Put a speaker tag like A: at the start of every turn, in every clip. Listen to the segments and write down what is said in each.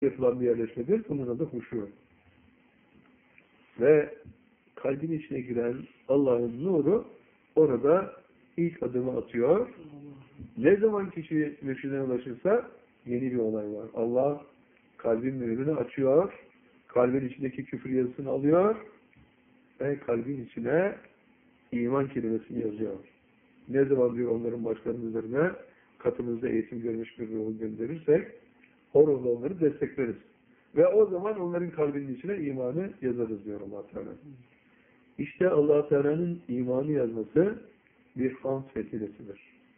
A: yapılan bir yerleşmedir. Bunun adı huşu. Ve kalbin içine giren Allah'ın nuru orada ilk adımı atıyor. Ne zaman kişi mürşidine ulaşırsa yeni bir olay var. Allah kalbin mühürünü açıyor, kalbin içindeki küfür yazısını alıyor ve kalbin içine iman kelimesini yazıyor. Ne zaman diyor onların başlarının üzerine katımızda eğitim görmüş bir ruhu gönderirsek o ruhla onları destekleriz. Ve o zaman onların kalbinin içine imanı yazarız diyor Allah Teala. İşte Allah Teala'nın imanı yazması bir hamd vesilesidir.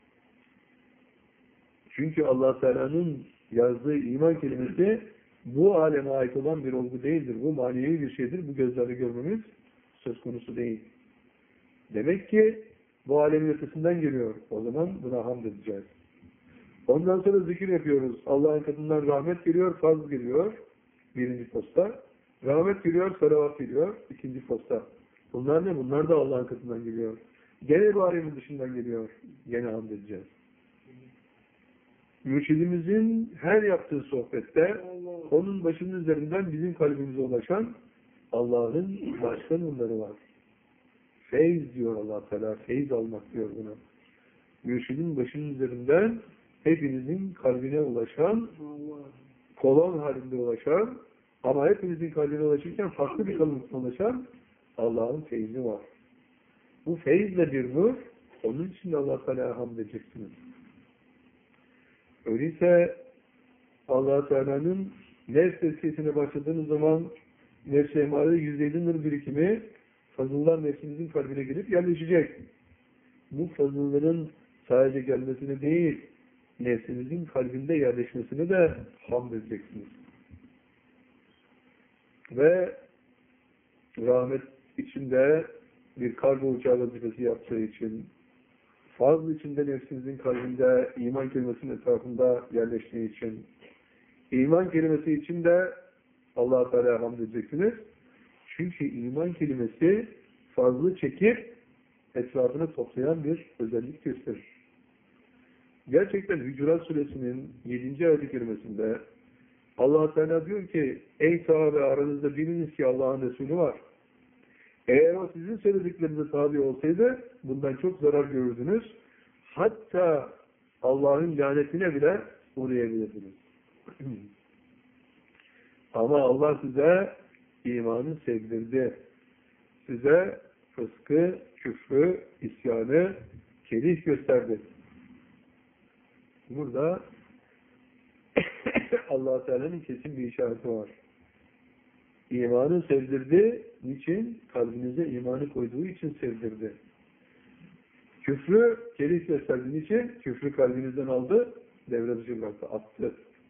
A: Çünkü Allah Teala'nın yazdığı iman kelimesi bu aleme ait olan bir olgu değildir. Bu manevi bir şeydir. Bu gözlerle görmemiz söz konusu değil. Demek ki bu alemin ötesinden geliyor. O zaman buna hamd edeceğiz. Ondan sonra zikir yapıyoruz. Allah'ın katından rahmet geliyor, fazl geliyor. Birinci posta. Rahmet geliyor, salavat geliyor. İkinci posta. Bunlar ne? Bunlar da Allah'ın katından geliyor. Gene bu alemin dışından geliyor. Gene hamd edeceğiz. Mürşidimizin her yaptığı sohbette onun başının üzerinden bizim kalbimize ulaşan Allah'ın başka nurları var. Feyz diyor Allah Teala. Feyz almak diyor buna. Mürşidin başının üzerinden hepinizin kalbine ulaşan, kolon halinde ulaşan ama hepinizin kalbine ulaşırken farklı bir kalıntıya ulaşan Allah'ın feyzi var. Bu feyzle bir nur, onun için de Allah Teala'ya hamd edeceksiniz. Öyleyse Allah Teala'nın nefs tezkiyesine başladığınız zaman nefs-i emare %7 nur birikimi fazıllar nefsinizin kalbine gelip yerleşecek. Bu fazılların sadece gelmesini değil, nefsinizin kalbinde yerleşmesine de hamd edeceksiniz. Ve rahmet içinde bir kargo uçağı vazifesi yaptığı için, fazl içinde nefsinizin kalbinde iman kelimesinin etrafında yerleştiği için, iman kelimesi için de Allah-u Teala'ya hamd edeceksiniz. Çünkü iman kelimesi fazlı çekip etrafını toplayan bir özellik gösterir. Gerçekten Hücurat Suresinin 7. ayet-i kerimesinde Allah Teala diyor ki, ey sahabe aranızda biliniz ki Allah'ın Resulü var. Eğer o sizin söylediklerinize tabi olsaydı bundan çok zarar görürdünüz. Hatta Allah'ın lanetine bile uğrayabilirdiniz. Ama Allah size imanı sevdirdi. Size fıskı, küfrü, isyanı kerih gösterdi. Burada Allah Teala'nın kesin bir işareti var. İmanı sevdirdi. Niçin? Kalbinize imanı koyduğu için sevdirdi. Küfrü kerih gösterdiği için küfrü kalbinizden aldı, devre dışı bıraktı, attı.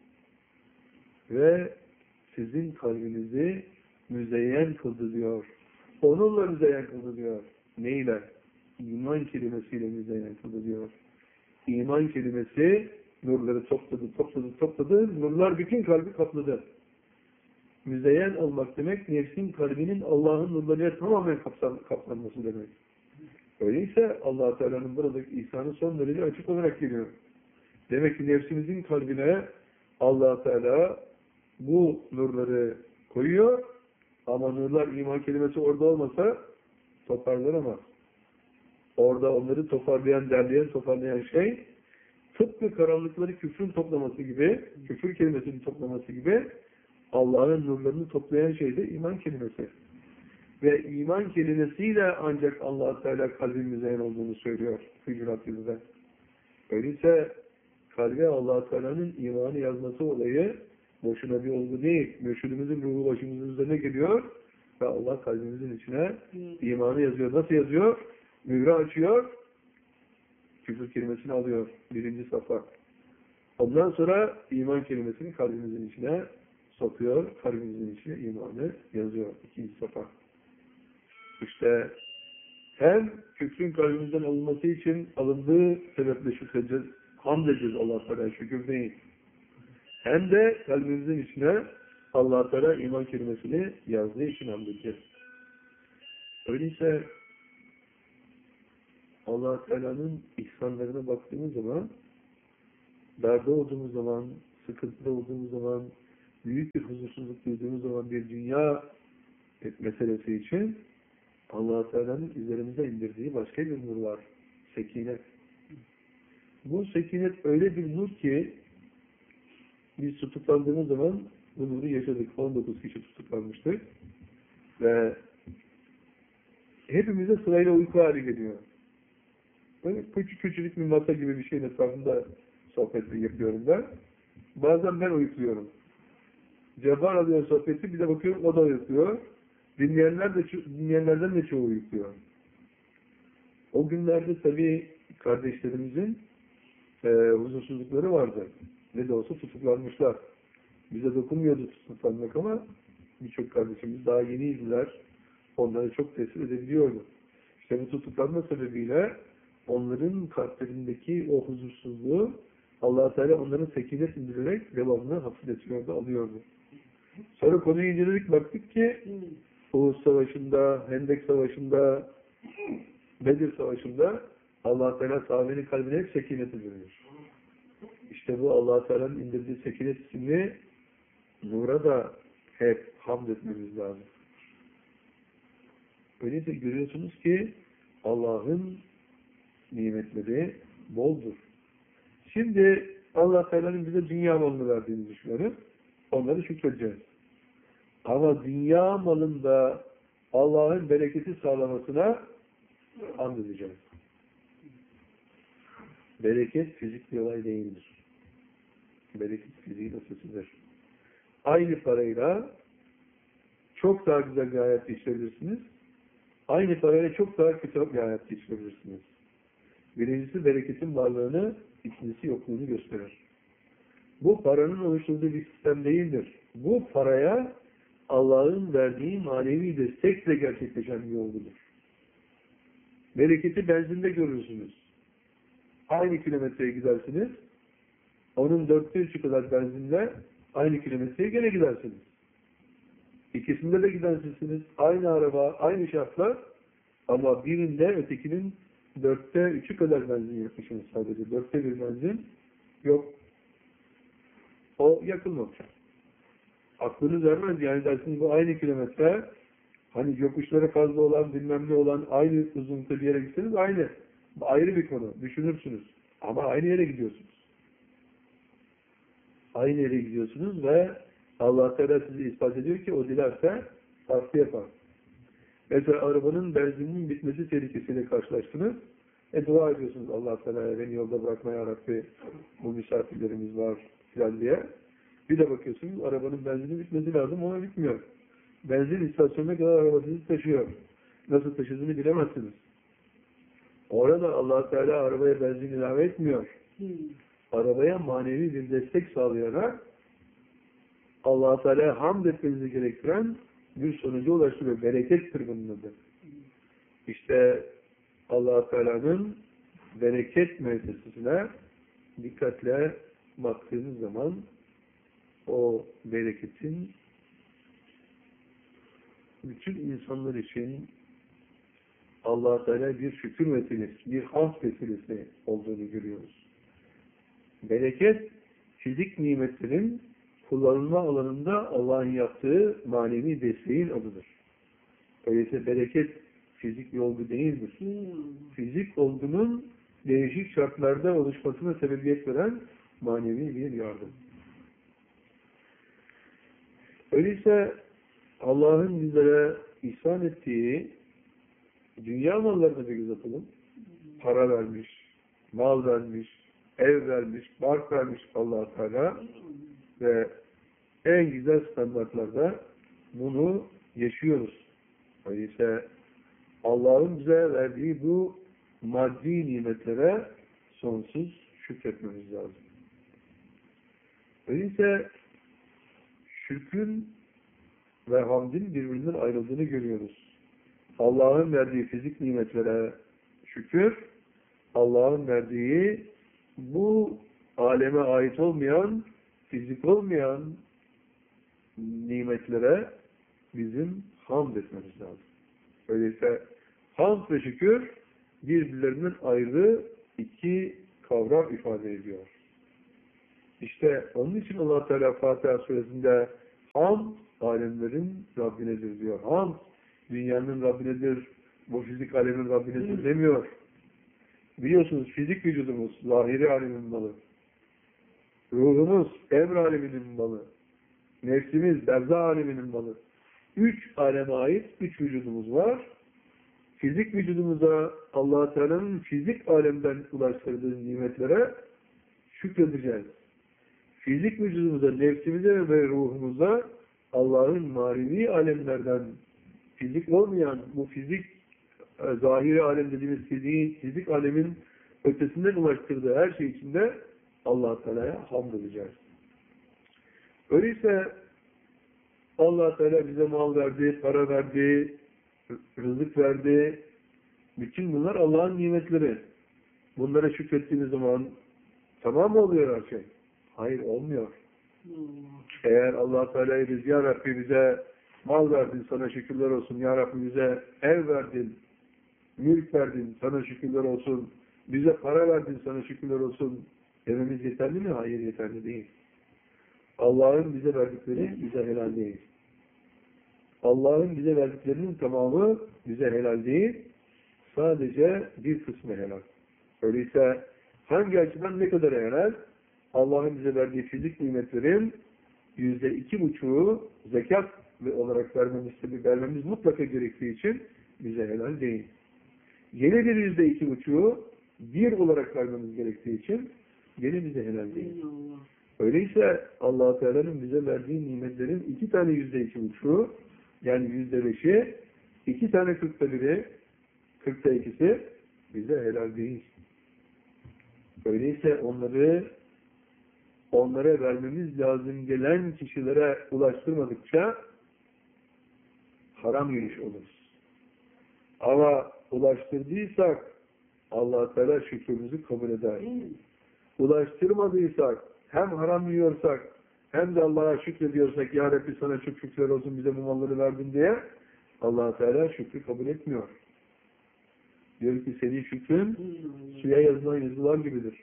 A: Ve sizin kalbinizi müzeyyen kıldı diyor. Onunla müzeyyen kıldı diyor. Neyle? İman kelimesiyle müzeyyen kıldı diyor. İman kelimesi nurları topladı. Nurlar bütün kalbi kapladı. Müzeyyen olmak demek, nefsin kalbinin Allah'ın nurlarıyla tamamen kaplanması demek. Öyleyse Allah Teala'nın buradaki ihsanı son derece açık olarak geliyor. Demek ki nefsimizin kalbine Allah Teala bu nurları koyuyor ama nurlar iman kelimesi orada olmasa toparlanamaz. Orada onları toparlayan, derleyen, toparlayan şey tıpkı karanlıkları küfrün toplaması gibi, küfür kelimesinin toplaması gibi Allah'ın nurlarını toplayan şey de iman kelimesi. Ve iman kelimesiyle ancak Allah Teala kalbin müzeyyen olduğunu söylüyor Hücurat 1'de. Öyleyse kalbe Allah Teala'nın imanı yazması olayı boşuna bir olgu değil. Mürşidimizin ruhu başımızın üzerine geliyor ve Allah kalbimizin içine imanı yazıyor. Nasıl yazıyor? Mühre açıyor, küfür kelimesini alıyor. 1. safa. Ondan sonra iman kelimesini kalbimizin içine sokuyor. Kalbimizin içine imanı yazıyor. 2. safa. İşte hem küfrün kalbimizden alınması için alındığı sebeple şükredeceğiz. Hamd edeceğiz Allah Teala, şükür değil. Hem de kalbimizin içine Allah Teala iman kelimesini yazdığı için hamd edeceğiz. Öyleyse Allah Teala'nın ihsanlarına baktığımız zaman, darda olduğumuz zaman, sıkıntıda olduğumuz zaman, büyük bir huzursuzluk duyduğumuz zaman bir dünya meselesi için Allah-u Teala'nın üzerimize indirdiği başka bir nur var. Sekinet. Bu sekinet öyle bir nur ki biz tutuklandığımız zaman bu nuru yaşadık. 19 kişi tutuklanmıştık. Ve hepimize sırayla uyku hali geliyor. Böyle küçücük bir masa gibi bir şeyin etrafında sohbeti yapıyorum ben. Bazen ben uyukluyorum. Cebbar alıyor sohbeti, bir de bakıyorum o da uyukluyor. Dinleyenlerden de çoğu uyukluyor. O günlerde tabii kardeşlerimizin huzursuzlukları vardı. Ne de olsa tutuklanmışlar. Bize dokunmuyordu tutuklanmak ama birçok kardeşimiz daha yeniydiler. Onları çok tesir edebiliyordu. İşte bu tutuklanma sebebiyle onların kalplerindeki o huzursuzluğu Allah-u Teala onların sekinet indirerek devamını hafifletiyordu, alıyordu. Sonra konuyu inceledik, baktık ki Uhud Savaşı'nda, Hendek Savaşı'nda, Bedir Savaşı'nda Allah-u Teala sahabenin kalbine hep sekinet indiriyor. İşte bu Allah-u Teala'nın indirdiği sekinet isimli nura da hep hamd etmemiz lazım. Öyleyse görüyorsunuz ki Allah'ın nimetleri boldur. Şimdi Allah Teala'nın bize dünya malını verdiğini düşünelim. Onları şükredeceğiz. Ama dünya malında Allah'ın bereketi sağlamasına hamd edeceğiz. Bereket fizik bir olay değildir. Bereket fiziğin ötesidir. Aynı parayla çok daha güzel bir hayat geçirebilirsiniz. Aynı parayla çok daha kötü bir hayat geçirebilirsiniz. Birincisi bereketin varlığını, ikincisi yokluğunu gösterir. Bu paranın oluşturduğu bir sistem değildir. Bu paraya Allah'ın verdiği manevi destekle gerçekleşen bir olgudur. Bereketi benzinde görürsünüz. Aynı kilometreye gidersiniz. Onun 4/3 kadar benzinle aynı kilometreye gene gidersiniz. İkisinde de gidersiniz. Aynı araba, aynı şartlar ama birinde ötekinin 4/3 kadar benzin yakmışsınız sadece. 1/4 benzin yok. O yakılmamış. Aklınız ermez yani dersiniz bu aynı kilometre hani yokuşları fazla olan bilmem ne olan aynı uzunlukta bir yere gitseniz aynı. Ayrı bir konu. Düşünürsünüz. Ama aynı yere gidiyorsunuz. Aynı yere gidiyorsunuz ve Allah Teala sizi ispat ediyor ki o dilerse farklı yapar. Mesela arabanın benzinin bitmesi tehlikesiyle karşılaştınız. Dua ediyorsunuz Allah Teala'ya beni yolda bırakma ya Rabbi bu misafirlerimiz var filan diye. Bir de bakıyorsunuz arabanın benzini bitmesi lazım ona bitmiyor. Benzin istasyonuna kadar araba sizi taşıyor. Nasıl taşıdığını bilemezsiniz. Orada Allah Teala arabaya benzin ilave etmiyor. Arabaya manevi bir destek sağlayarak Allah Teala hamd etmenizi gerektiren bir sonuca ulaştırıyor. Berekettir bunun adı. İşte Allah Teala'nın bereket müessesesine dikkatle baktığınız zaman o bereketin bütün insanlar için Allah Teala bir şükür vesilesi, bir hamd vesilesi olduğunu görüyoruz. Bereket, fizik nimetlerin kullanılma alanında Allah'ın yaptığı manevi desteğin adıdır. Öyleyse bereket fizik bir olgu değildir. Fizik olgunun değişik şartlarda oluşmasına sebebiyet veren manevi bir yardım. Öyleyse Allah'ın bizlere ihsan ettiği dünya mallarına bir göz atalım. Para vermiş, mal vermiş, ev vermiş, bark vermiş Allah-u Teala ve en güzel standartlarda bunu yaşıyoruz. Öyleyse Allah'ın bize verdiği bu maddi nimetlere sonsuz şükretmemiz lazım. Öyleyse şükrün ve hamdin birbirinden ayrıldığını görüyoruz. Allah'ın verdiği fizik nimetlere şükür, Allah'ın verdiği bu aleme ait olmayan, fizik olmayan nimetlere bizim hamd etmemiz lazım. Öyleyse hamd ve şükür birbirlerinden ayrı iki kavram ifade ediyor. İşte onun için Allah Teala Fatiha suresinde ham alemlerin Rabbinedir diyor. Ham dünyanın Rabbinedir, bu fizik alemin Rabbinedir demiyor. Biliyorsunuz fizik vücudumuz zahiri alemin malı. Ruhumuz emr aleminin malı. Nefsimiz berzah aleminin malı. 3 aleme ait 3 vücudumuz var. Fizik vücudumuza Allah Teala'nın fizik alemden ulaştırdığı nimetlere şükredeceğiz. Fizik vücudumuza, nefsimize ve ruhumuza Allah'ın manevi alemlerden fizik olmayan bu fizik zahiri alem dediğimiz fizik alemin ötesinden ulaştırdığı her şey içinde Allah Teala'ya hamd edeceğiz. Öyleyse Allah Teala bize mal verdi, para verdi, rızık verdi. Bütün bunlar Allah'ın nimetleri. Bunlara şükrettiğimiz zaman tamam mı oluyor her şey? Hayır, olmuyor. Eğer Allah Teala'ya biz ya Rabbi bize mal verdin, sana şükürler olsun. Ya Rabbi bize ev verdin, mülk verdin, sana şükürler olsun. Bize para verdin, sana şükürler olsun. Dememiz yeterli mi? Hayır, yeterli değil. Allah'ın bize verdikleri bize helal değil. Allah'ın bize verdiklerinin tamamı bize helal değil. Sadece bir kısmı helal. Öyleyse hangi açıdan ne kadar helal? Allah'ın bize verdiği fizik nimetlerin %2,5'u zekat olarak vermemiz mutlaka gerektiği için bize helal değil. Yeni bir %2,5'u bir olarak vermemiz gerektiği için gene bize helal değil. Öyleyse Allah Teala'nın bize verdiği nimetlerin 2 tane %2,5'u yani %5'i 2 tane 40'ta biri 40'ta ikisi bize helal değil. Öyleyse onlara vermemiz lazım gelen kişilere ulaştırmadıkça haram yemiş oluruz. Ama ulaştırdıysak Allah Teala şükrümüzü kabul eder. Ulaştırmadıysak hem haram yiyorsak hem de Allah'a şükrediyorsak ya Rabbi sana çok şükürler olsun bize bu malları verdin diye Allah Teala şükrü kabul etmiyor. Diyor ki senin şükrün suya yazılan yazılar gibidir.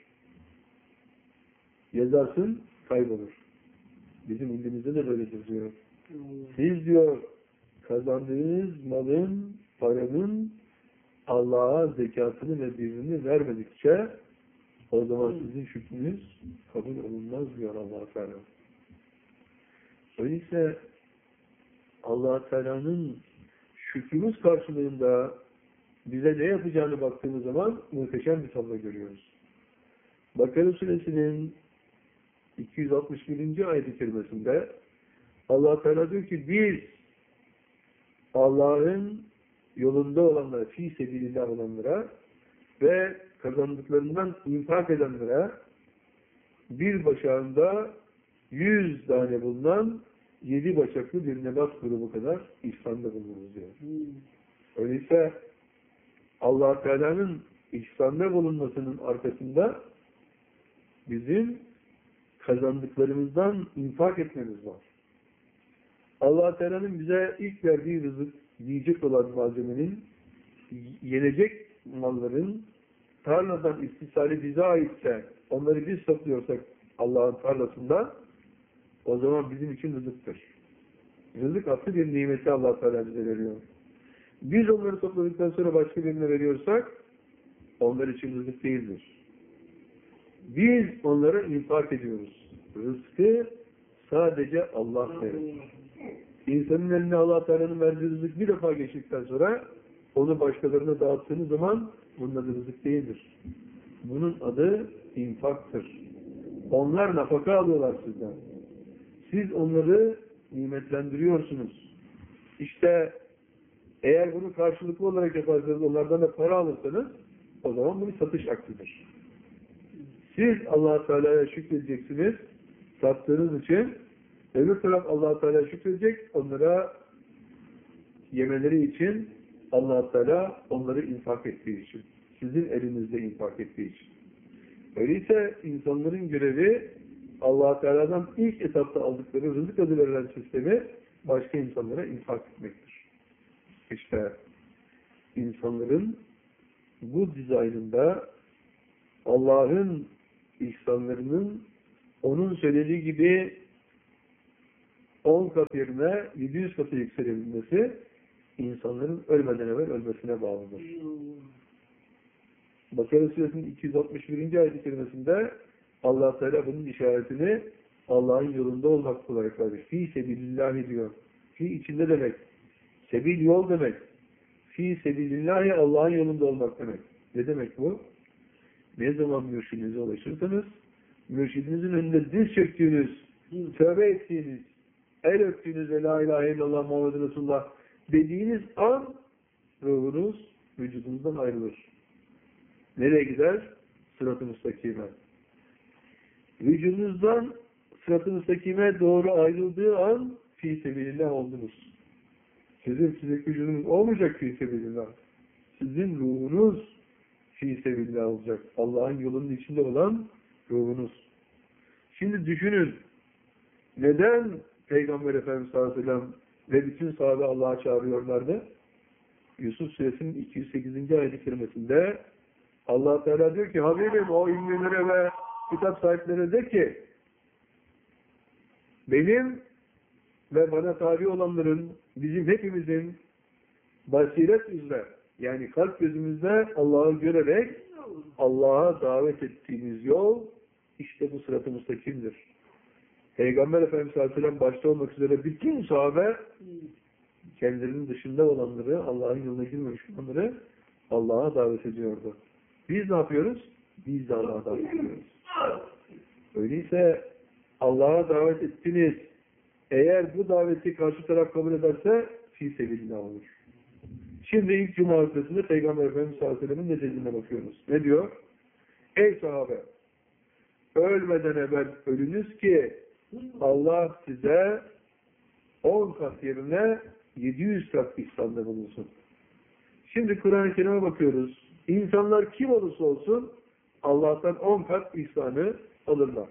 A: Yazarsın kaybolur. Bizim indimizde de böyledir diyor. Siz diyor kazandığınız malın, paranın Allah'a zekatını ve birrini vermedikçe o zaman sizin şükrünüz kabul olunmaz diyor Allah Teala. Öyleyse Allah Teala'nın şükrümüz karşılığında bize ne yapacağını baktığımız zaman muhteşem bir tablo görüyoruz. Bakara Suresinin 261. ayet-i kerimesinde Allah Teala diyor ki biz Allah'ın yolunda olanlara, fi sebilillah olanlara ve kazandıklarından infak edenlere bir başağında 100 tane bulunan 7 başaklı bir nebat grubu kadar ihsanda bulunuruz diyor. Öyleyse Allah Teala'nın ihsanda bulunmasının arkasında bizim kazandıklarımızdan infak etmemiz var. Allah Teala'nın bize ilk verdiği rızık, yiyecek olan malzemenin, yenecek malların tarladan istisali bize aitse, onları biz topluyorsak Allah'ın tarlasında, o zaman bizim için rızıktır. Rızık aslı bir nimeti Allah Teala bize veriyor. Biz onları topladıktan sonra başka birine veriyorsak, onlar için rızık değildir. Biz onlara infak ediyoruz. Rızkı sadece Allah verir. İnsanın eline Allah Teala'nın verdiği rızık bir defa geçtikten sonra onu başkalarına dağıttığınız zaman bunun adı rızık değildir. Bunun adı infaktır. Onlar nafaka alıyorlar sizden. Siz onları nimetlendiriyorsunuz. İşte eğer bunu karşılıklı olarak yaparsanız, onlardan da para alırsanız o zaman bu bir satış aktıdır. Siz Allah Teala'ya şükredeceksiniz sattığınız için. Öbür taraf Allah Teala şükredecek, onlara yemeleri için Allah Teala onları infak ettiği için. Sizin elinizde infak ettiği için. Öyleyse insanların görevi Allah Teala'dan ilk etapta aldıkları rızık adı verilen sistemi başka insanlara infak etmektir. İşte insanların bu dizaynında Allah'ın ihsanlarının onun söylediği gibi 10 kat yerine 700 katı yükselebilmesi insanların ölmeden evvel ölmesine bağlıdır. Bakara Suresinin 261. ayet-i kerimesinde Allah Teala bunun işaretini Allah'ın yolunda olmak olarak vermiş. Fî sebilillahi diyor. Fî içinde demek. Sebil yol demek. Fî sebilillahi Allah'ın yolunda olmak demek. Ne demek bu? Ne zaman mürşidinize ulaşırsanız, mürşidinizin önünde diz çöktüğünüz, tövbe ettiğiniz, el öptüğünüz ve la ilahe illallah Muhammed Resulullah dediğiniz an ruhunuz vücudunuzdan ayrılır. Nereye gider? Sırat-ı müstakime. Vücudunuzdan sırat-ı müstakime doğru ayrıldığı an fî sebilillah oldunuz. Sizin fizik vücudunuz olmayacak fî sebilillah. Sizin ruhunuz fî sebilillah olacak. Allah'ın yolunun içinde olan ruhunuz. Şimdi düşünün. Neden Peygamber Efendimiz sallallahu aleyhi ve sellem ve bütün sahabe Allah'a çağırıyorlardı? Yusuf Suresinin 208. ayet-i kerimesinde Allah Teala diyor ki Habibim o ilmilere ve kitap sahiplerine de ki benim ve bana tabi olanların bizim hepimizin basiret üzere yani kalp gözümüzde Allah'ı görerek Allah'a davet ettiğimiz yol işte bu sırat-ı müstakimdir. Peygamber Efendimiz sallallahu aleyhi ve sellem başta olmak üzere bütün sahabe kendilerinin dışında olanları, Allah'ın yoluna girmemiş olanları Allah'a davet ediyordu. Biz ne yapıyoruz? Biz de Allah'a davet ediyoruz. Öyleyse Allah'a davet ettiniz. Eğer bu daveti karşı taraf kabul ederse fî sebilillah olur. Şimdi ilk Cuma hutbesinde Peygamber Efendimiz sallallahu aleyhi ve sellem'in ne dediğine bakıyoruz. Ne diyor? Ey sahabe! Ölmeden evvel ölünüz ki Allah size 10 kat yerine 700 kat ihsanda bulunsun. Şimdi Kur'an-ı Kerim'e bakıyoruz. İnsanlar kim olursa olsun Allah'tan 10 kat ihsanı alırlar.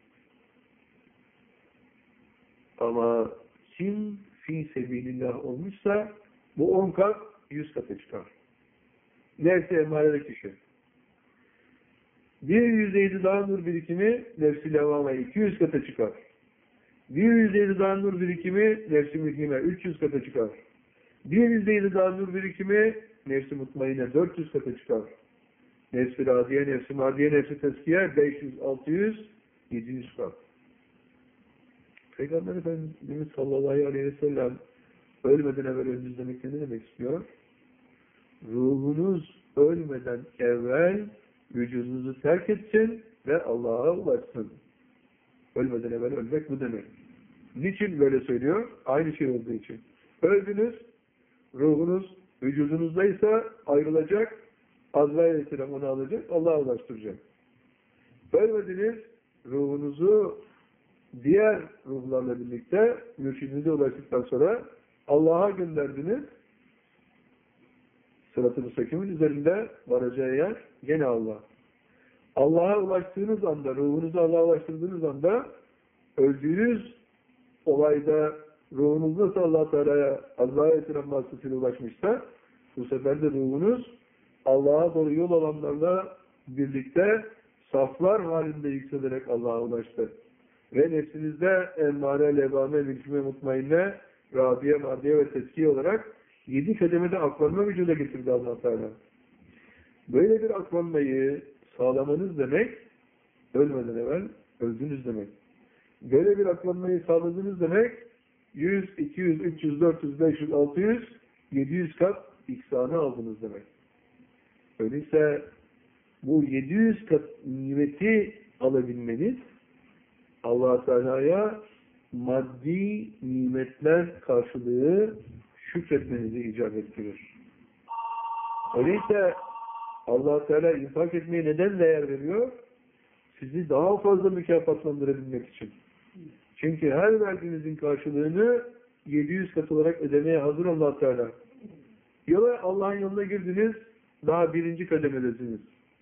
A: Ama kim fî sebilillah olmuşsa bu 10 kat 100 kata çıkar. Nefsi emmarede kişi. Bir yüzeydi daha nur birikimi nefsi levvame 200 kata çıkar. Bir yüzeydi daha nur birikimi nefsi mühime 300 kata çıkar. Bir yüzeydi daha nur birikimi nefsi mutmainne 400 kata çıkar. Nefsi radiye, nefsi mardiye, nefsi teskiye 500, 600, 700 kat. Peygamber Efendimiz sallallahu aleyhi ve sellem ölmeden evvel öldünüz demek ne demek istiyor? Ruhunuz ölmeden evvel vücudunuzu terk etsin ve Allah'a ulaşsın. Ölmeden evvel ölmek bu demek. Niçin böyle söylüyor? Aynı şey olduğu için. Öldünüz, ruhunuz vücudunuzdaysa ayrılacak, Azrail aleyhisselam onu alacak, Allah'a ulaştıracak. Ölmediniz, ruhunuzu diğer ruhlarla birlikte mürşidinize ulaştıktan sonra Allah'a gönderdiniz. Sırat-ı müstakimin üzerinde varacağı yer gene Allah. Allah'a ulaştığınız anda, ruhunuzu Allah'a ulaştırdığınız anda öldüğünüz olayda ruhunuz nasıl Allah Teala'ya Azrail Aleyhisselam vasıtasıyla ulaşmışsa bu sefer de ruhunuz Allah'a doğru yol alanlarla birlikte saflar halinde yükselerek Allah'a ulaştı. Ve nefsinizde emmare, levame, mülküme, mutmainne, radiye, mardiye ve teskiye olarak 7 kademede aklanma vücuda getirdi Allah Teala. Böyle bir aklanmayı sağlamanız demek, ölmeden evvel öldünüz demek. Böyle bir aklanmayı sağladınız demek, 100, 200, 300, 400, 500, 600, 700 kat ihsanı aldınız demek. Öyleyse bu 700 kat nimeti alabilmeniz, Allah Teala'ya maddi nimetler karşılığı şükretmenizi icap ettirir. Öyleyse Allah Teala infak etmeye neden değer veriyor? Sizi daha fazla mükafatlandırabilmek için. Çünkü her verdiğinizin karşılığını 700 kat olarak ödemeye hazır Allah Teala. Yola Allah'ın yoluna girdiniz, daha 1. kademedesiniz.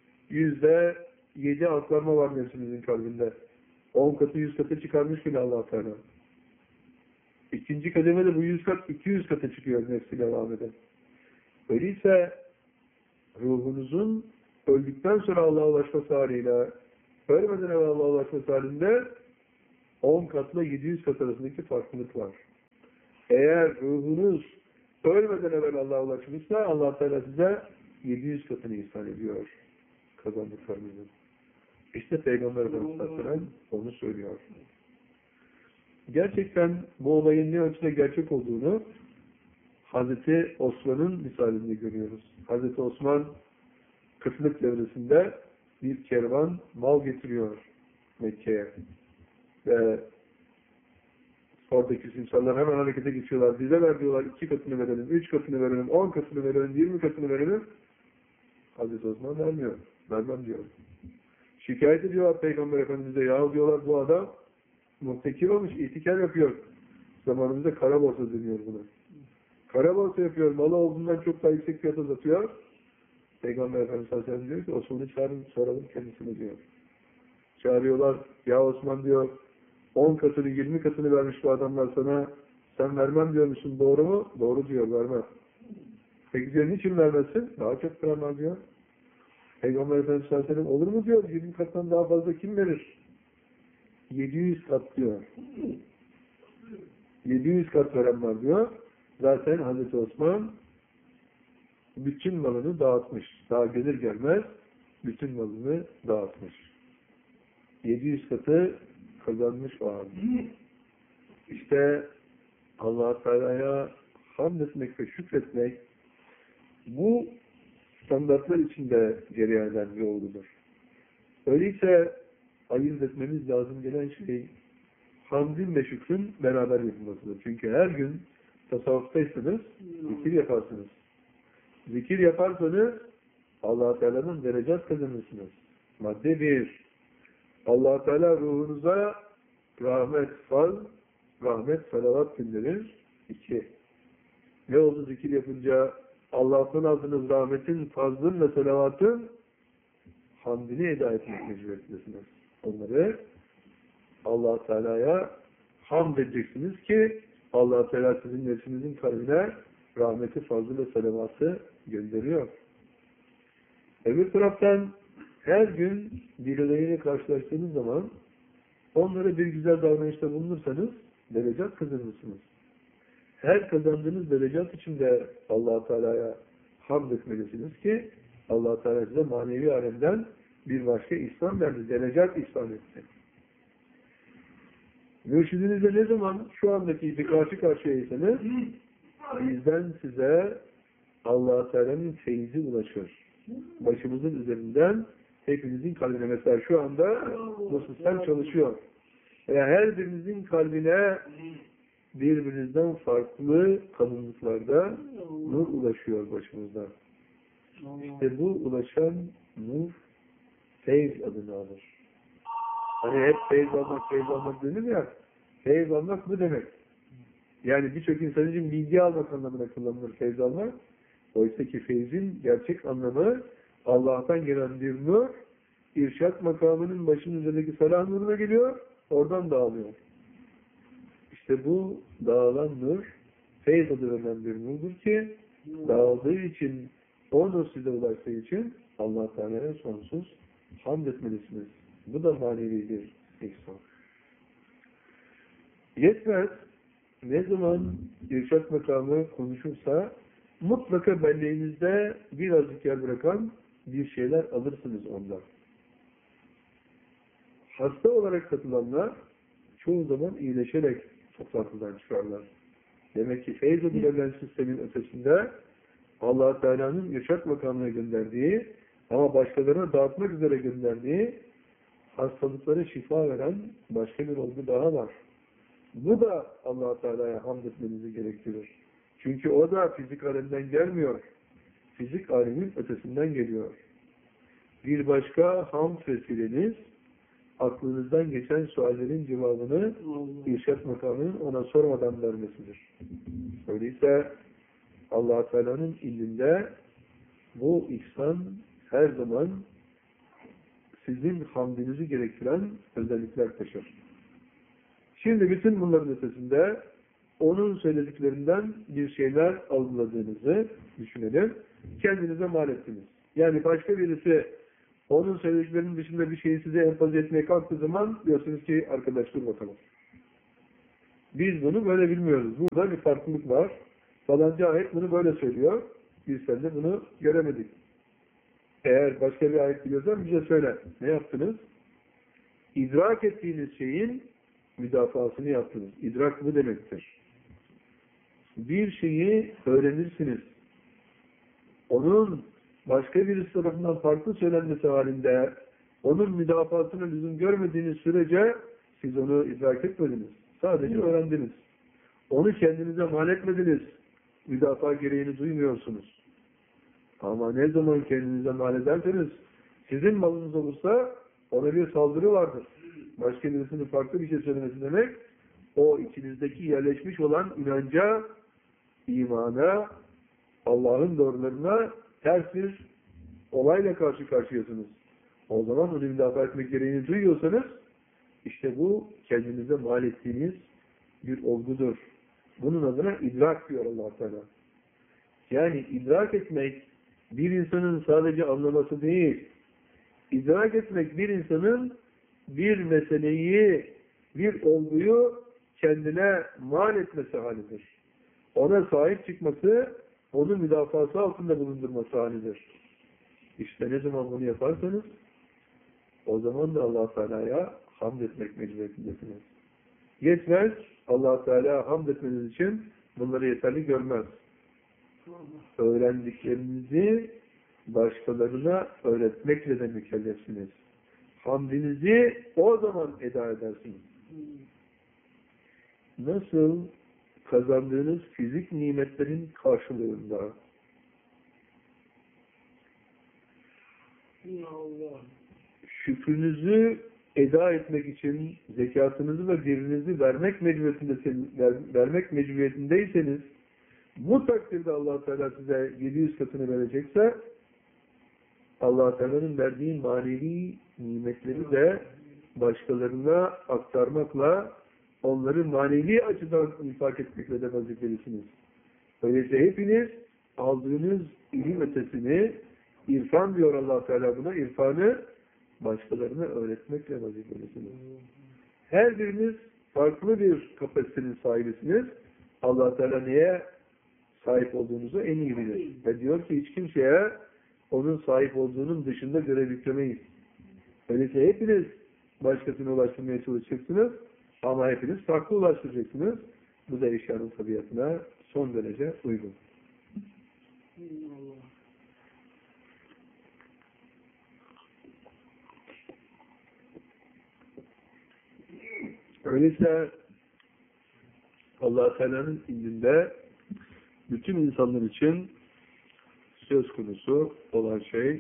A: %7 aklanma var nefsinizin kalbinde. 10 katı 100 katı çıkarmış bile Allah Teala. 2. kademede bu 100 kat 200 katı çıkıyor nefsiyle devam eden. Öyleyse ruhunuzun öldükten sonra Allah'a ulaşması haliyle Ölmeden evvel Allah'a ulaşması halinde 10 katla 700 kat arasındaki farklılık var. Eğer ruhunuz ölmeden evvel Allah'a ulaşmışsa Allah Teala size 700 katını ihsan ediyor kazandıklarınızın. İşte Peygamber Efendimiz onu söylüyor. Gerçekten bu olayın ne ölçüde gerçek olduğunu Hazreti Osman'ın misalinde görüyoruz. Hazreti Osman kıtlık devresinde bir kervan mal getiriyor Mekke'ye. Ve oradaki insanlar hemen harekete geçiyorlar. Bize ver diyorlar, 2 katını verelim, 3 katını verelim, 10 katını verelim, 20 katını verelim. Hazreti Osman vermiyor. Vermem diyor. Şikayet ediyorlar Peygamber Efendimiz'e. Yahu diyorlar bu adam muhtekir olmuş, itikar yapıyor. Zamanımızda kara borsa deniyor buna. Kara borsa yapıyor, malı olduğundan çok daha yüksek fiyata satıyor. Peygamber Efendimiz Aleyhisselam diyor ki Osman'ı çağırın, soralım kendisine diyor. Çağırıyorlar, ya Osman diyor, 10 katını, 20 katını vermiş bu adamlar sana, sen vermem diyor musun, doğru mu? Doğru diyor, vermem. Peki diyor, niçin vermezsin? Daha çok param diyor. Peygamber Efendimiz Aleyhisselam olur mu diyor, 20 kattan daha fazla kim verir? 700 kat diyor. 700 kat veren var diyor. Zaten Hazreti Osman bütün malını dağıtmış. Daha gelir gelmez bütün malını dağıtmış. 700 katı kazanmış o an. İşte Allah-u Teala'ya hamd etmek ve şükretmek bu standartlar içinde cereyan eden bir olgudur. Öyleyse ayırt etmemiz lazım gelen şey hamdin ve şükrün beraber yapılmasıdır. Çünkü her gün tasavvuftaysanız zikir yaparsınız. Zikir yaparsanız Allah-u Teala'nın derecat kazanırsınız. Madde 1. Allah-u Teala ruhunuza rahmet, faz, rahmet, salavat gönderir. 2. Ne oldu zikir yapınca? Allah'tan aldığınız rahmetin, fazlın ve salavatın hamdini eda etmek mecburiyetindesiniz. Onları Allah-u Teala'ya hamd edeceksiniz ki Allah-u Teala sizin nefsinizin kalbine rahmeti, fazlı ve salavatı gönderiyor. Öbür taraftan her gün birileriyle karşılaştığınız zaman onlara bir güzel davranışta bulunursanız derecat kazanırsınız. Her kazandığınız derecat için de Allah-u Teala'ya hamd etmelisiniz ki Allah-u Teala size manevi alemden bir başka ihsan verdi. Derecat ihsan etti. Mürşidinizle ne zaman şu andaki karşı karşıyaysanız bizden size Allah-u Teala'nın feyzi ulaşır. Başımızın üzerinden hepinizin kalbine, mesela şu anda bu sistem çalışıyor. Her birinizin kalbine birbirinizden farklı kalınlıklarda nur ulaşıyor başımızda. İşte bu ulaşan nur feyz adını alır. Hani hep feyz almak denir ya, feyz almak bu demek. Yani birçok insan için bilgi almak anlamına kullanılır feyz almak. Oysa ki feyzin gerçek anlamı Allah'tan gelen bir nur, irşat makamının başının üzerindeki salah nuruna geliyor, oradan dağılıyor. İşte bu dağılan nur, feyz adı verilen bir nurdur ki, dağıldığı için, o nur size ulaştığı için Allah Teala'ya sonsuz hamd etmelisiniz. Bu da manevi bir ihsan. Yetmez, ne zaman irşat makamı konuşursa, mutlaka belleğinizde birazcık yer bırakan bir şeyler alırsınız ondan. Hasta olarak katılanlar çoğu zaman iyileşerek toplantıdan çıkarlar. Demek ki feyz edilen sistemin ötesinde Allah-u Teala'nın irşat makamına gönderdiği ama başkalarına dağıtmak üzere gönderdiği hastalıklara şifa veren başka bir olgu daha var. Bu da Allah-u Teala'ya hamd etmenizi gerektirir. Çünkü o da fizik aleminden gelmiyor. Fizik alemin ötesinden geliyor. Bir başka hamd vesileniz, aklınızdan geçen suallerin cevabını irşat makamının ona sormadan vermesidir. Öyleyse Allah-u Teala'nın ilminde bu ihsan her zaman sizin hamdinizi gerektiren özellikler taşır. Şimdi bütün bunların ötesinde onun söylediklerinden bir şeyler algıladığınızı düşünelim. Kendinize mal ettiniz. Yani başka birisi Onun söylediklerinin dışında bir şeyi size empoze etmeye kalktığı zaman diyorsunuz ki arkadaş dur bakalım. Biz bunu böyle bilmiyoruz. Burada bir farklılık var. Falanca ayet bunu böyle söylüyor. Biz sen de bunu göremedik. Eğer başka bir ayet biliyorsan bize söyle. Ne yaptınız? İdrak ettiğiniz şeyin müdafasını yaptınız. İdrak bu demektir. Bir şeyi öğrenirsiniz. Onun başka birisi tarafından farklı söylenmesi halinde onun müdafasına lüzum görmediğiniz sürece siz onu idrak etmediniz. Sadece öğrendiniz. Onu kendinize mal etmediniz. Müdafaa gereğini duymuyorsunuz. Ama ne zaman kendinize mal ederseniz sizin malınız olursa ona bir saldırı vardır. Başka birisinin farklı bir şey söylemesi demek o içinizdeki yerleşmiş olan inanca, imana, Allah'ın doğrularına ters bir olayla karşı karşıyasınız. O zaman onu müdafaa etmek gereğini duyuyorsanız işte bu kendinize mal ettiğiniz bir olgudur. Bunun adına idrak diyor Allah Teala. Yani idrak etmek bir insanın sadece anlaması değil. İdrak etmek bir insanın bir meseleyi, bir olguyu kendine mal etmesi halidir. Ona sahip çıkması, onu müdafası altında bulundurması halidir. İşte ne zaman bunu yaparsanız o zaman da Allah Teala'ya hamd etmek mecburiyetindesiniz. Yetmez, Allah Teala hamd etmeniz için bunları yeterli görmez. Öğrendiklerinizi başkalarına öğretmekle de mükellefsiniz. Hamdinizi o zaman eda edersiniz. Nasıl kazandığınız fizik nimetlerin karşılığında şükrünüzü eda etmek için zekatınızı ve birinizi vermek mecburiyetindeyseniz bu takdirde Allah Teala size 700 katını verecekse Allah Teala'nın verdiği manevi nimetleri de başkalarına aktarmakla onları manevi açıdan infak etmekle de vazifelisiniz. Öyleyse hepiniz aldığınız ilim ötesini irfan diyor Allah Teala buna, irfanı başkalarına öğretmekle vazifelisiniz. Her biriniz farklı bir kapasitenin sahibisiniz. Allah Teala neye sahip olduğunuzu en iyi bilir. Ve diyor ki hiç kimseye onun sahip olduğunun dışında görev yüklemeyiz. Öyleyse hepiniz başkasına ulaştırmaya çalışacaksınız ama hepiniz farklı ulaştıracaksınız. Bu da eşyanın tabiatına son derece uygun. Öyleyse Allah Teala'nın indinde bütün insanlar için söz konusu olan şey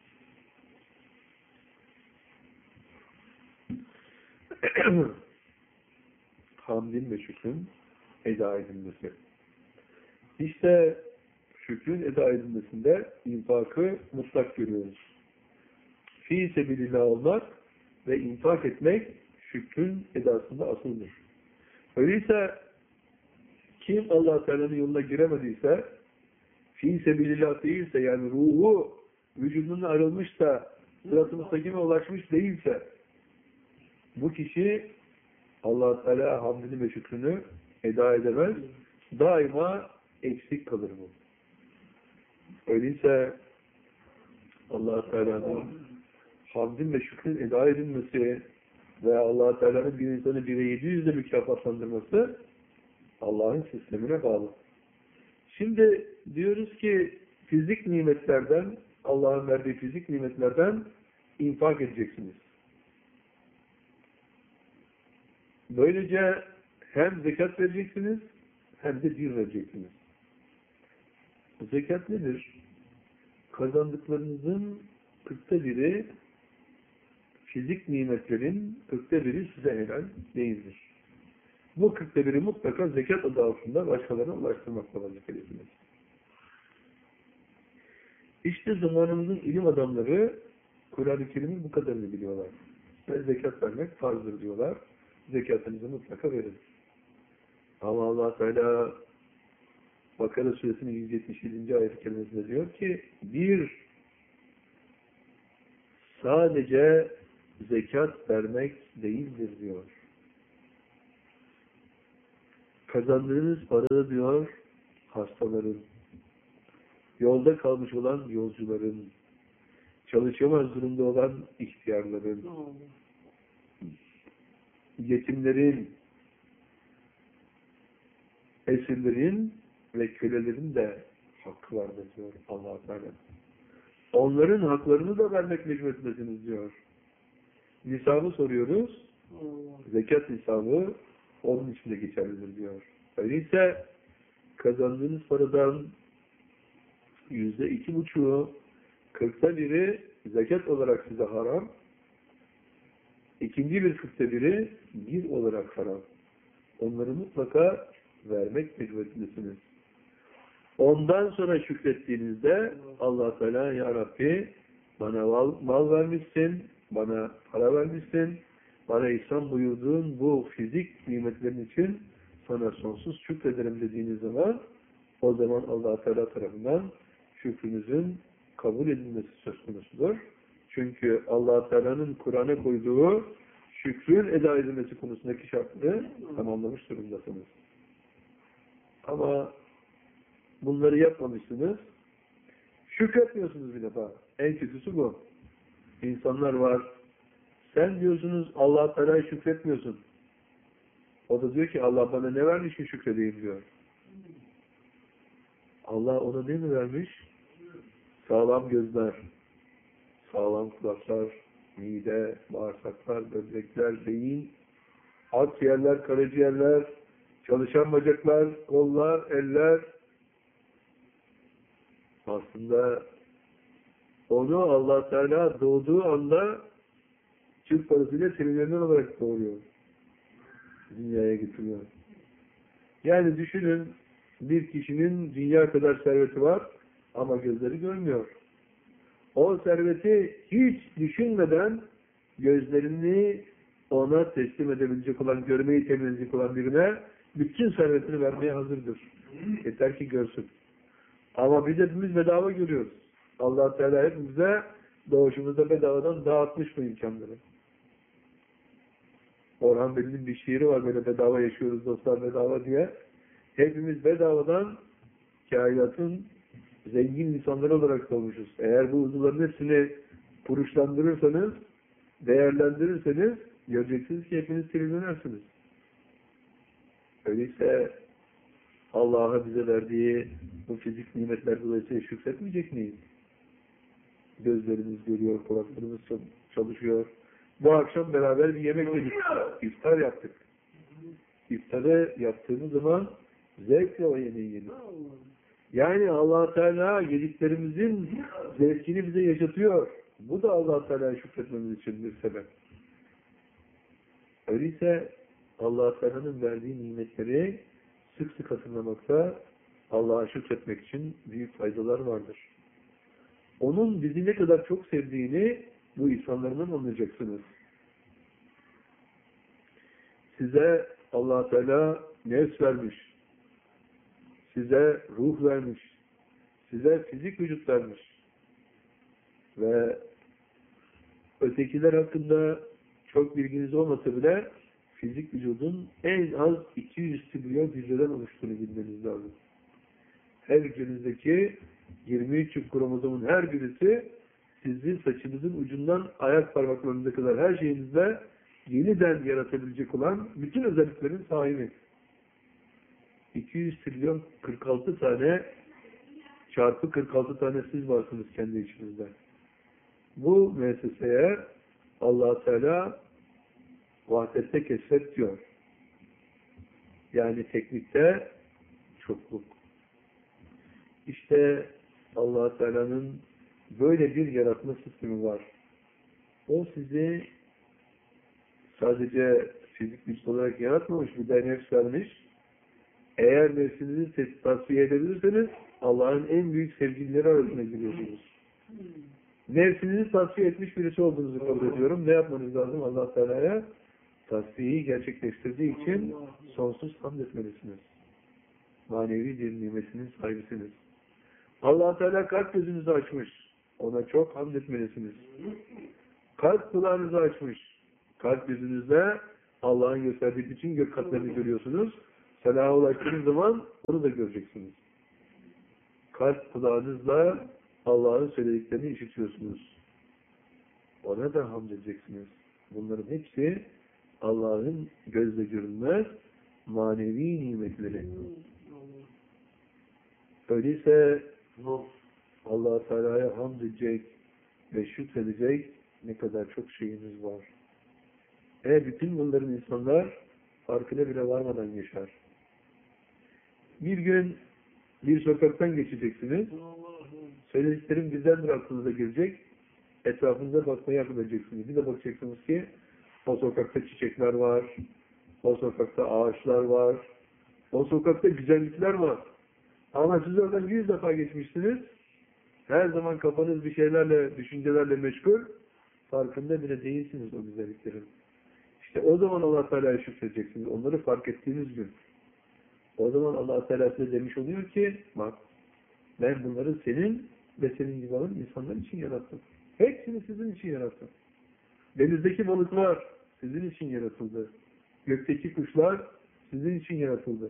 A: hamdin ve şükrün eda edilmesi. İşte şükrün eda edilmesinde infakı mutlak görüyoruz. Fî sebilillah olmak ve infak etmek şükrün edasında asıldır. Öyleyse kim Allah Teala'nın yoluna giremediyse, fî sebilillah değilse, yani ruhu vücudundan ayrılmış da sırat-ı müstakime ulaşmış değilse, bu kişi Allah Teala hamdini ve şükrünü eda edemez. Daima eksik kalır bu. Öyleyse Allah Teala'nın hamdin ve şükrün eda edilmesi ve Allah Teala'nın bir insanı 1'e 700'de mükafatlandırması Allah'ın sistemine bağlı. Şimdi diyoruz ki fizik nimetlerden, Allah'ın verdiği fizik nimetlerden infak edeceksiniz. Böylece hem zekat vereceksiniz hem de bir vereceksiniz. Zekat nedir? Kazandıklarınızın 1/40'ı fizik nimetlerin 1/40'ı size helal değildir. Bu 1/40'ı mutlaka zekat adı altında başkalarına ulaştırmakla vazifelisiniz. İşte zamanımızın ilim adamları Kur'an-ı Kerim'in bu kadarını biliyorlar. Ve zekat vermek farzdır diyorlar. Zekatınızı mutlaka verin. Ama Allah Teala Bakara Suresinin 177. ayet-i kerimesinde diyor ki bir sadece zekat vermek değildir diyor. Kazandığınız parada diyor, hastaların, yolda kalmış olan yolcuların, çalışamaz durumda olan ihtiyarların, yetimlerin, esirlerin ve kölelerin de hakkı vardır diyor Allah-u Teala. Onların haklarını da vermek mecburiyetindesiniz diyor. Nisabı soruyoruz. Zekat nisabı onun içinde geçerlidir diyor. Öyleyse kazandığınız paradan %2,5'u, 1/40'ı zekat olarak size haram. İkinci 1/40'ı bir olarak haram. Onları mutlaka vermek mecburiyetindesiniz. Ondan sonra şükrettiğinizde Allah Teala, ya Rabbi bana mal vermişsin, bana para vermişsin, bana ihsan buyurduğun bu fizik nimetlerin için sana sonsuz şükrederim dediğiniz zaman, o zaman Allah Teala tarafından şükrünüzün kabul edilmesi söz konusudur. Çünkü Allah Teala'nın Kur'an'a koyduğu şükrün eda edilmesi konusundaki şartları tamamlamış durumdasınız. Ama bunları yapmamışsınız. Şükretmiyorsunuz bir defa. En kötüsü bu. İnsanlar var. Sen diyorsunuz Allah Teala'ya şükretmiyorsun. O da diyor ki Allah bana ne vermiş ki şükredeyim diyor. Allah ona ne mi vermiş? Sağlam gözler, sağlam kulaklar, mide, bağırsaklar, böbrekler, beyin, akciğerler, karaciğerler, çalışan bacaklar, kollar, eller. Aslında onu Allah Teala doğduğu anda Türk parasıyla trilyonlar olarak doğuruyor. Dünyaya getiriyor. Yani düşünün, bir kişinin dünya kadar serveti var ama gözleri görmüyor. O serveti hiç düşünmeden gözlerini ona teslim edebilecek olan, görmeyi temin edecek olan birine bütün servetini vermeye hazırdır. Yeter ki görsün. Ama biz hepimiz bedava görüyoruz. Allah Teala hepimize doğuşumuzda bedavadan dağıtmış bu imkanları. Orhan Veli'nin bir şiiri var, böyle bedava yaşıyoruz dostlar bedava diye. Hepimiz bedavadan kainatın zengin insanları olarak doğmuşuz. Eğer bu uzuvların hepsini kuruşlandırırsanız, değerlendirirseniz göreceksiniz ki hepiniz trilyonersiniz. Öyleyse Allah'a bize verdiği bu fizik nimetler dolayısıyla şükretmeyecek miyiz? Gözlerimiz görüyor, kulaklarımız çalışıyor. Bu akşam beraber bir yemek yedik. İftar yaptık. İftarı yaptığımız zaman zevkle o yemeği yedik. Yani Allah Teala yediklerimizin zevkini bize yaşatıyor. Bu da Allah Teala'ya şükretmemiz için bir sebep. Öyleyse Allah Teala'nın verdiği nimetleri sık sık hatırlamakta, Allah'a şükretmek için büyük faydalar vardır. Onun bizi ne kadar çok sevdiğini bu insanlardan anlayacaksınız. Size Allah Teala nefs vermiş, size ruh vermiş, size fizik vücut vermiş ve ötekiler hakkında çok bilginiz olmasa bile fizik vücudun en az 200 trilyon hücreden oluştuğunu bilmeniz lazım. Her hücrenizdeki 23 çift kromozomun her birisi sizin saçınızın ucundan ayak parmaklarınıza kadar her şeyinizde yeniden yaratabilecek olan bütün özelliklerin sahibi. 200 trilyon 46 tane çarpı 46 tane siz varsınız kendi içinizde. Bu müesseseye Allah Teala vahdette kesret diyor. Yani teknikte çokluk. İşte Allah Teala'nın böyle bir yaratma sistemi var. O sizi sadece fizik güç olarak yaratmamış, bir de nefs vermiş. Eğer nefsinizi tasfiye edebilirseniz Allah'ın en büyük sevgilileri arasına giriyorsunuz. Nefsinizi tasfiye etmiş birisi olduğunuzu kabul ediyorum. Ne yapmanız lazım Allah Teala'ya? Tasfiyeyi gerçekleştirdiği için sonsuz hamd etmelisiniz. Manevi bir nimetinin sahibisiniz. Allah Teala kalp gözünüzü açmış. Ona çok hamd etmelisiniz. Kalp kulağınızı açmış. Kalp yüzünüzde Allah'ın gösterdiği bütün gök katlarını görüyorsunuz. Selaha ulaştığınız zaman onu da göreceksiniz. Kalp kulağınızla Allah'ın söylediklerini işitiyorsunuz. Ona da hamd edeceksiniz. Bunların hepsi Allah'ın gözle görünmez manevi nimetleri. Öyleyse Allah Teala'ya hamd edecek ve şükredecek ne kadar çok şeyimiz var. Bütün bunların insanlar farkına bile varmadan yaşar. Bir gün bir sokaktan geçeceksiniz. Söylediklerim bizdendir aklınıza girecek. Etrafınıza bakmaya akıl edeceksiniz. Bir de bakacaksınız ki o sokakta çiçekler var. O sokakta ağaçlar var. O sokakta güzellikler var. Ama siz oradan 100 defa geçmişsiniz. Her zaman kafanız bir şeylerle, düşüncelerle meşgul. Farkında bile değilsiniz o güzelliklerin. İşte o zaman Allah Teala'ya şükredeceksiniz. Onları fark ettiğiniz gün. O zaman Allah Teala size demiş oluyor ki, bak ben bunları senin ve senin gibi olan insanlar için yarattım. Hepsini sizin için yarattım. Denizdeki balıklar sizin için yaratıldı. Gökteki kuşlar sizin için yaratıldı.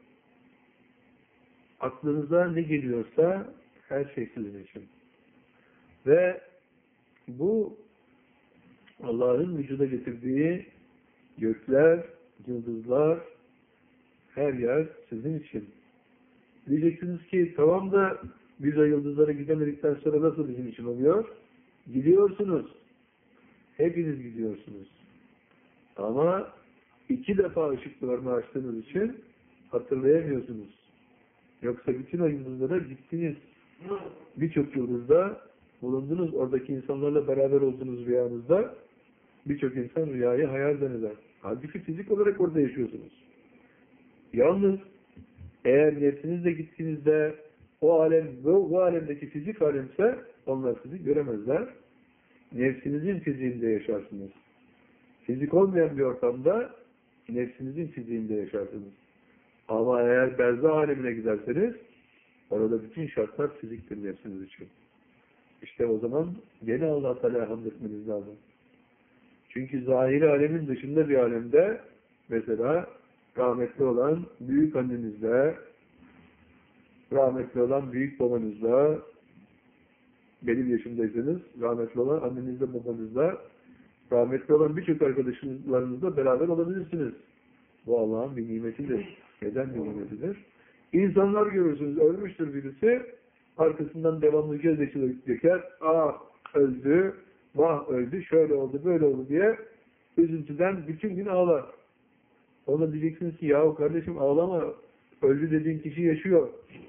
A: Aklınıza ne geliyorsa her şey sizin için. Ve bu Allah'ın vücuda getirdiği gökler, yıldızlar, her yer sizin için. Diyeceksiniz ki tamam da biz o yıldızlara gidemedikten sonra nasıl bizim için oluyor? Gidiyorsunuz. Hepiniz gidiyorsunuz. Ama 2 defa ışıklarını açtığınız için hatırlayamıyorsunuz. Yoksa bütün o yıldızlara gittiniz. Birçok yıldızda bulundunuz. Oradaki insanlarla beraber olduğunuz rüyanızda birçok insan rüyayı hayal eder. Halbuki fizik olarak orada yaşıyorsunuz. Yalnız eğer nefsinizle gittiğinizde o alem, bu alemdeki fizik alemse onlar sizi göremezler. Nefsinizin fiziğinde yaşarsınız. Fizik olmayan bir ortamda nefsinizin fiziğinde yaşarsınız. Ama eğer berzah alemine giderseniz orada bütün şartlar fiziktir nefsiniz için. İşte o zaman gene Allah Teala'ya hamd etmeniz lazım. Çünkü zahiri alemin dışında bir alemde mesela rahmetli olan büyük annenizle, rahmetli olan büyük babanızla, benim yaşımdaysanız rahmetli olan annenizle, babanızla, rahmetli olan birçok arkadaşlarınızla beraber olabilirsiniz. Bu Allah'ın bir nimetidir. Neden bir nimetidir? İnsanlar görürsünüz, ölmüştür birisi, arkasından devamlı gözyaşı döker, ah öldü, vah öldü, şöyle oldu, böyle oldu diye üzüntüden bütün gün ağlar. Ona diyeceksiniz ki yahu kardeşim ağlama, öldü dediğin kişi yaşıyor.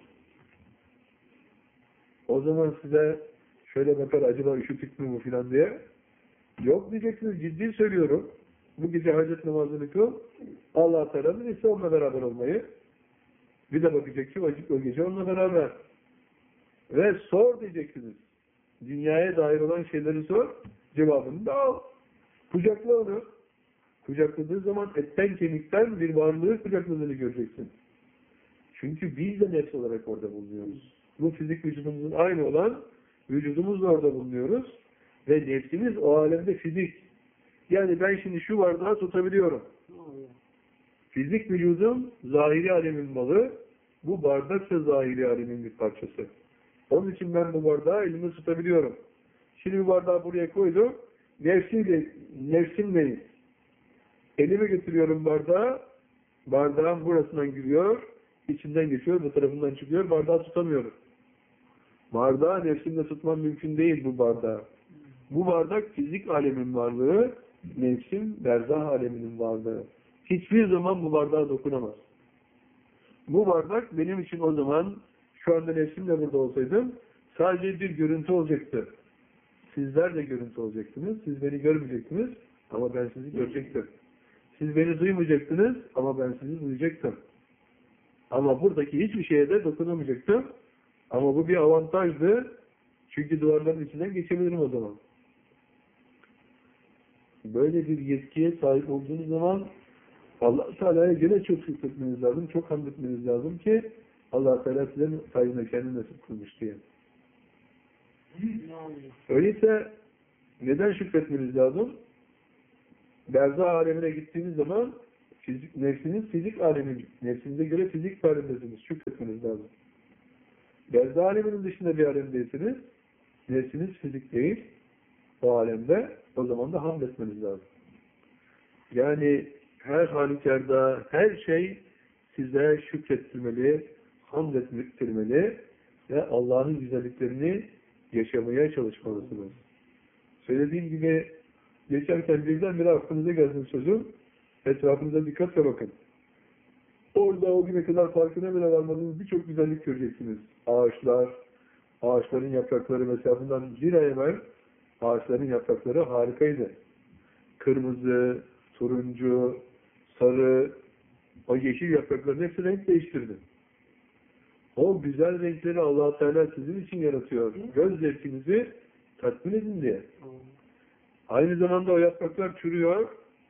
A: O zaman size şöyle bakar, acaba üşütük mü bu filan diye. Yok diyeceksiniz, ciddi söylüyorum. Bu gece hacet namazını kıl, Allah Teala'nın ise onunla beraber olmayı. Bir de bakacak ki o gece onunla beraber. Ve sor diyeceksiniz. Dünyaya dair olan şeyleri sor, cevabını da al. Kucakla onu. Kucakladığı zaman etten kemikten bir varlığı kucakladığını göreceksin. Çünkü biz de nefs olarak orada bulunuyoruz. Bu fizik vücudumuzun aynı olan vücudumuzla orada bulunuyoruz. Ve nefsimiz o alemde fizik. Yani ben şimdi şu bardağı tutabiliyorum. Fizik vücudum zahiri alemin malı. Bu bardaksa zahiri alemin bir parçası. Onun için ben bu bardağı elimde tutabiliyorum. Şimdi bu bardağı buraya koydum. Nefsimle elimi götürüyorum bardağı. Bardağın burasından giriyor. İçinden geçiyor. Bu tarafından çıkıyor. Bardağı tutamıyorum. Bardağı nefsimle tutmam mümkün değil bu bardağı. Bu bardak fizik alemin varlığı. Nefsim berzah aleminin varlığı. Hiçbir zaman bu bardağa dokunamaz. Bu bardak benim için o zaman şu anda nefsimle burada olsaydım sadece bir görüntü olacaktı. Sizler de görüntü olacaktınız. Siz beni görmeyecektiniz ama ben sizi görecektim. Siz beni duymayacaktınız ama ben sizi duyacaktım. Ama buradaki hiçbir şeye de dokunamayacaktım. Ama bu bir avantajdı. Çünkü duvarların içinden geçebilirim o zaman. Böyle bir yetkiye sahip olduğunuz zaman Allah Teala'ya gene çok şükretmeniz lazım, çok hamd etmeniz lazım ki Allah Teala size sayesinde kendini nasip kılmış diye. Öyleyse Neden şükretmeniz lazım? Berzah alemine gittiğiniz zaman nefsiniz fizik alemi, nefsinize göre fizik alemdesiniz. Şükretmeniz lazım. Berzah aleminin dışında bir alemdeyseniz, nefsiniz fizik değil, o alemde, o zaman da hamd etmeniz lazım. Yani her halükarda, her şey size şükrettirmeli, hamd ettirmeli ve Allah'ın güzelliklerini yaşamaya çalışmalısınız. Söylediğim gibi geçerken birdenbire aklınıza gelsin sözüm, etrafınıza dikkatle bakın. Orada o güne kadar farkına bile varmadığınız birçok güzellik göreceksiniz. Ağaçlar, ağaçların yaprakları mesela bundan bir ay evvel ağaçların yaprakları harikaydı. Kırmızı, turuncu, sarı, o yeşil yaprakların hepsi renk değiştirdi. O güzel renkleri Allah Teala sizin için yaratıyor. Göz zevkinizi tatmin edin diye. Aynı zamanda o yapraklar çürüyor.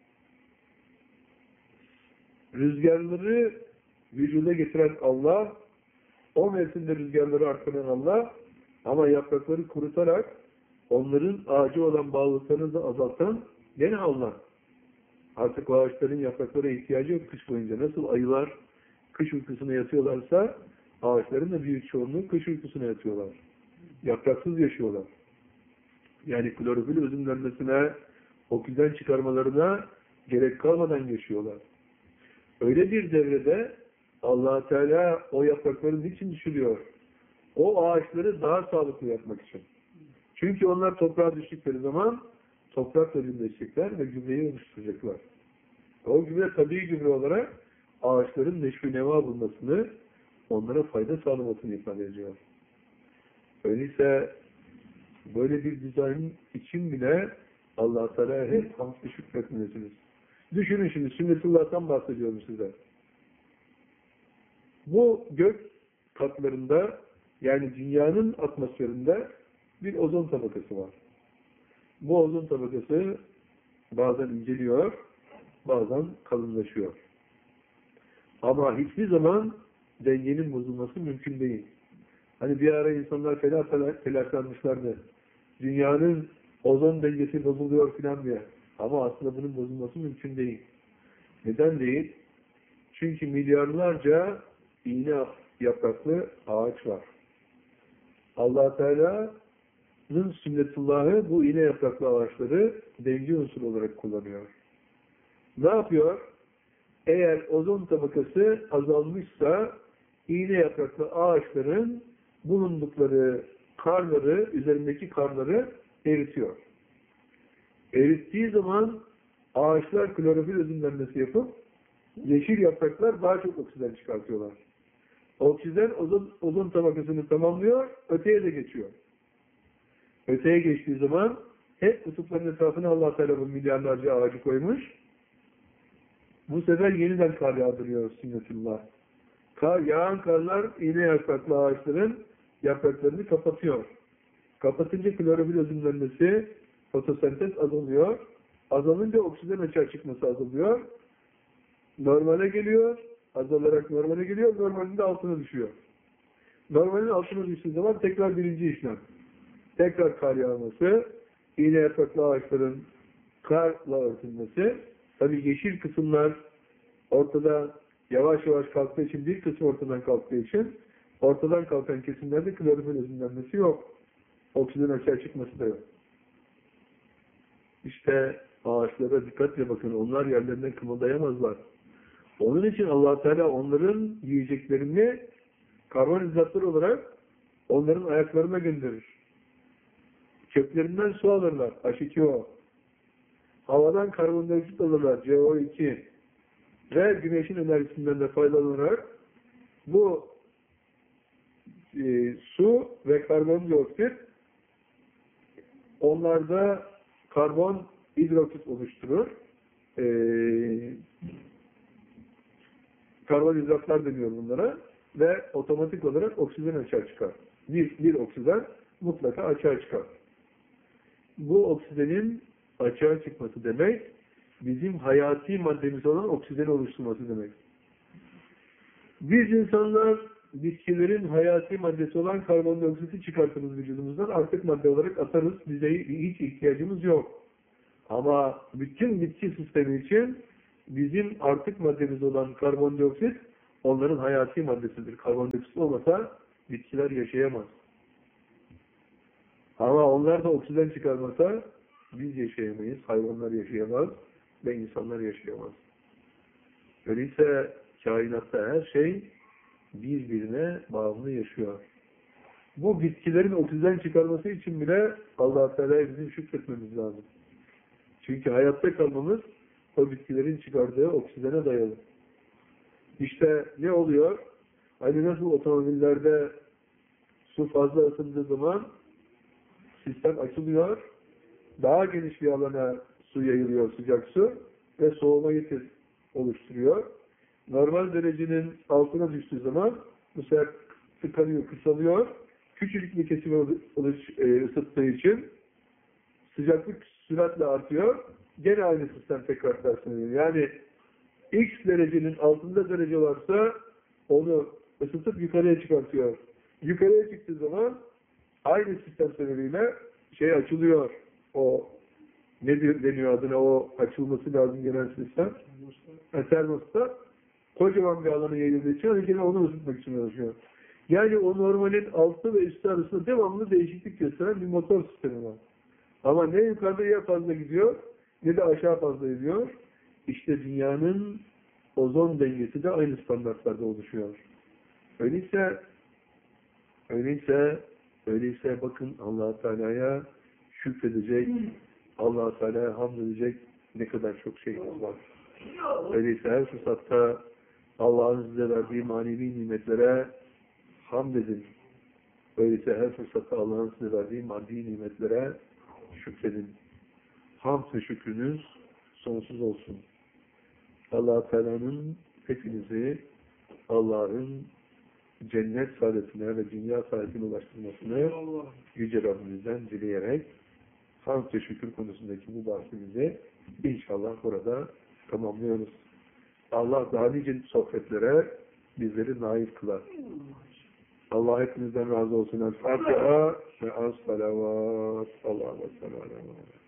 A: Rüzgarları vücuda getiren Allah, o mevsimde rüzgarları arttıran Allah, ama yaprakları kurutarak onların ağacı olan bağlılıklarını da azaltan gene Allah. Artık o ağaçların yapraklara ihtiyacı yok kış boyunca. Nasıl ayılar kış uykusuna yatıyorlarsa, ağaçların da büyük çoğunluğu kış uykusuna yatıyorlar. Yapraksız yaşıyorlar. Yani klorofil özümlenmesine, oksijen çıkarmalarına gerek kalmadan yaşıyorlar. Öyle bir devrede Allah Teala o yaprakları niçin düşürüyor? O ağaçları daha sağlıklı yapmak için. Çünkü onlar toprağa düştükleri zaman toprakla birleşecekler ve gübreyi oluşturacaklar. O gübre tabii gübre olarak ağaçların neşvi neva bulmasını, onlara fayda sağlamasını ifade ediyor. Öyleyse böyle bir dizayn için bile Allah Teala hep hamd-ı şükretmelisiniz. Düşünün şimdi, sünnetullah'tan bahsediyorum size. Bu gök katlarında, yani dünyanın atmosferinde bir ozon tabakası var. Bu ozon tabakası bazen inceliyor, bazen kalınlaşıyor. Ama hiçbir zaman dengenin bozulması mümkün değil. Hani bir ara insanlar telaşlanmışlardı. Dünyanın ozon dengesi bozuluyor filan diye. Ama aslında bunun bozulması mümkün değil. Neden değil? Çünkü milyarlarca iğne yapraklı ağaç var. Allah Teala'nın sünnetullahı bu iğne yapraklı ağaçları denge unsuru olarak kullanıyor. Ne yapıyor? Eğer ozon tabakası azalmışsa iğne yapraklı ağaçların bulundukları karları, üzerindeki karları eritiyor. Erittiği zaman ağaçlar klorofil özümlenmesi yapıp yeşil yapraklar daha çok oksijen çıkartıyorlar. Oksijen ozon tabakasını tamamlıyor, öteye de geçiyor. Öteye geçtiği zaman hep kutupların etrafına Allah Teala bu milyarlarca ağacı koymuş. Bu sefer yeniden kar yağdırıyor sünnetullah. Yağan karlar iğne yapraklı ağaçların yapraklarını kapatıyor. Kapatınca klorofil özümlenmesi, fotosentez azalıyor. Azalınca oksijen açığa çıkması azalıyor. Normale geliyor. Azalarak normale geliyor. Normalinde altına düşüyor. Normalin altına düştüğü zaman tekrar birinci işlem. Tekrar kar yağması, iğne yapraklı ağaçların karla örtülmesi. Tabii yeşil kısımlar ortada yavaş yavaş kalktığı için, bir kısmı ortadan kalktığı için ortadan kalkan kesimlerde klorofil özümlenmesi yok. Oksijen açığa çıkması da yok. İşte ağaçlara dikkatle bakın. Onlar yerlerinden kımıldayamazlar. Onun için Allah Teala onların yiyeceklerini karbonhidratlar olarak onların ayaklarına gönderir. Çöplerinden su alırlar. H2O. Havadan karbondioksit alırlar. CO2. Ve güneşin enerjisinden de faydalanarak bu su ve karbondioksit onlarda karbon hidroksit oluşturur. Karbonhidratlar deniyor bunlara ve otomatik olarak oksijen açığa çıkar. Bir oksijen mutlaka açığa çıkar. Bu oksijenin açığa çıkması demek, bizim hayati maddemiz olan oksijeni oluşturması demek. Biz insanlar bitkilerin hayati maddesi olan karbondioksiti çıkartırız vücudumuzdan. Artık madde olarak atarız. Bize hiç ihtiyacımız yok. Ama bütün bitki sistemi için bizim artık maddemiz olan karbondioksit onların hayati maddesidir. Karbondioksit olmasa bitkiler yaşayamaz. Ama onlar da oksijen çıkarmasa biz yaşayamayız, hayvanlar yaşayamaz ve insanlar yaşayamaz. Öyleyse kainatta her şey birbirine bağımlı yaşıyor. Bu bitkilerin oksijen çıkarması için bile Allah-u Teala'ya bizim şükretmemiz lazım. Çünkü hayatta kalmamız o bitkilerin çıkardığı oksijene dayalı. İşte ne oluyor? Hani nasıl otomobillerde su fazla ısındığı zaman sistem açılıyor, daha geniş bir alana su yayılıyor, sıcak su ve soğuma oluşturuyor. Normal derecenin altına düştüğü zaman bu sefer tıkanıyor, kısalıyor. Küçücük bir kesime ısıttığı için sıcaklık süratle artıyor. Gene aynı sistem tekrar tersine dönüyor. Yani X derecenin altında derece varsa onu ısıtıp yukarıya çıkartıyor. Yukarıya çıktığı zaman aynı sistem sebebiyle açılıyor. O ne deniyor adına, o açılması lazım genel sistem. Termostat. Kocaman bir alana yayıldığı için yine onu ısıtmak için uğraşıyor. Yani o normalin altı ve üstü arasında devamlı değişiklik gösteren bir motor sistemi var. Ama ne yukarıda fazla gidiyor, ne de aşağı fazla gidiyor. İşte dünyanın ozon dengesi de aynı standartlarda oluşuyor. Öyleyse bakın Allah-u Teala'ya şükredecek, Allah-u Teala'ya hamd edecek ne kadar çok şeyimiz var. Öyleyse her fırsatta Allah'ın size verdiği manevi nimetlere hamd edin. Öyleyse her fırsatta Allah'ın size verdiği maddi nimetlere şükredin. Hamd ve şükrünüz sonsuz olsun. Allah-u Teala'nın hepinizi Allah'ın cennet saadetine ve dünya saadetine ulaştırmasını Yüce Rabbimizden dileyerek hamd ve şükür konusundaki bu bahsimizi inşallah burada tamamlıyoruz. Allah daha nice sohbetlere bizleri nail kılar. Allah hepinizden razı olsun. El Fatiha ve as-salavat. Allah'a emanet olun.